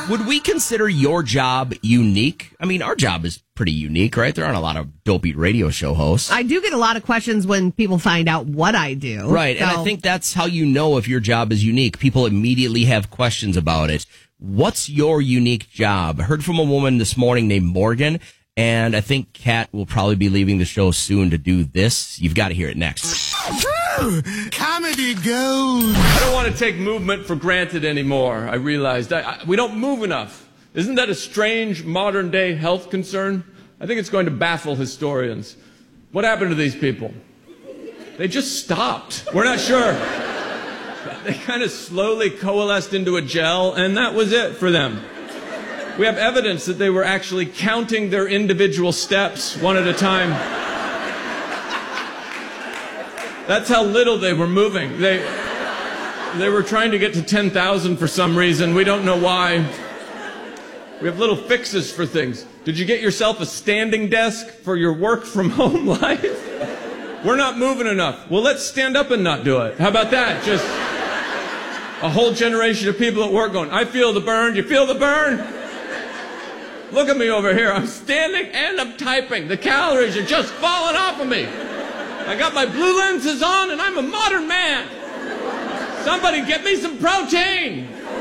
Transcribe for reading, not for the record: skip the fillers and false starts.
Would we consider your job unique? I mean, our job is pretty unique, right? There aren't a lot of dopey radio show hosts. I do get a lot of questions when people find out what I do. Right, and I think that's how you know if your job is unique. People immediately have questions about it. What's your unique job? I heard from a woman this morning named Morgan, and I think Kat will probably be leaving the show soon to do this. You've got to hear it next. Comedy gold. I don't want to take movement for granted anymore. I realized we don't move enough. Isn't that a strange modern-day health concern? I think it's going to baffle historians. What happened to these people? They just stopped. We're not sure. They kind of slowly coalesced into a gel, and that was it for them. We have evidence that they were actually counting their individual steps one at a time. That's how little they were moving. They were trying to get to 10,000 for some reason. We don't know why. We have little fixes for things. Did you get yourself a standing desk for your work from home life? We're not moving enough. Well, let's stand up and not do it. How about that? Just a whole generation of people at work going, I feel the burn. You feel the burn? Look at me over here. I'm standing and I'm typing. The calories are just falling off of me. I got my blue lenses on and I'm a modern man. Somebody get me some protein.